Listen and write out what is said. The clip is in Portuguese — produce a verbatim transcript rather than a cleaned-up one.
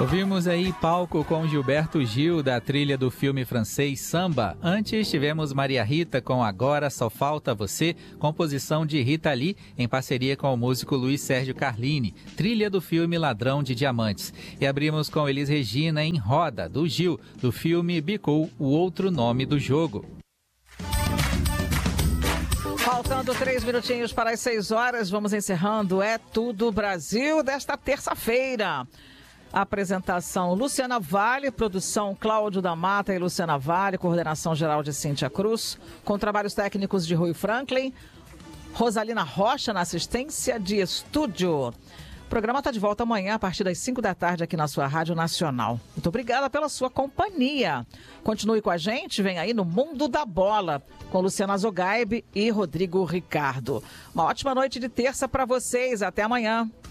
Ouvimos aí Palco com Gilberto Gil, da trilha do filme francês Samba. Antes tivemos Maria Rita com Agora Só Falta Você, composição de Rita Lee, em parceria com o músico Luiz Sérgio Carlini, trilha do filme Ladrão de Diamantes. E abrimos com Elis Regina em Roda, do Gil, do filme Bicou, o outro nome do jogo. Faltando três minutinhos para as seis horas, vamos encerrando É Tudo Brasil desta terça-feira. Apresentação Luciana Vale, produção Cláudio da Mata e Luciana Vale, coordenação geral de Cíntia Cruz, com trabalhos técnicos de Rui Franklin, Rosalina Rocha na assistência de estúdio. O programa está de volta amanhã a partir das cinco da tarde aqui na sua Rádio Nacional. Muito obrigada pela sua companhia. Continue com a gente, vem aí no Mundo da Bola, com Luciana Zogaib e Rodrigo Ricardo. Uma ótima noite de terça para vocês, até amanhã.